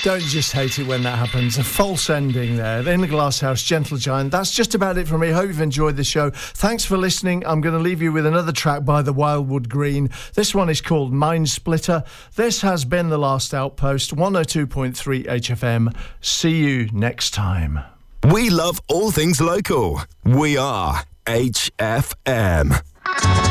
Don't you just hate it when that happens? A false ending there. In the Glass House, Gentle Giant. That's just about it from me. Hope you've enjoyed the show. Thanks for listening. I'm going to leave you with another track by the Wildwood Green. This one is called Mind Splitter. This has been The Last Outpost, 102.3 HFM. See you next time. We love all things local. We are HFM.